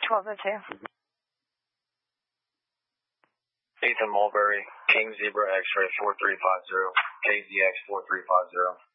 1202. Ethan Mulberry, King Zebra X-ray 4350, KZX 4350.